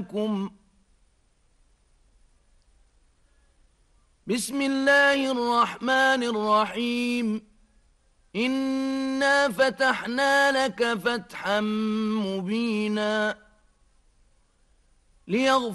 بسم الله الرحمن الرحيم إنا فتحنا لك فتحا مبينا ليغفر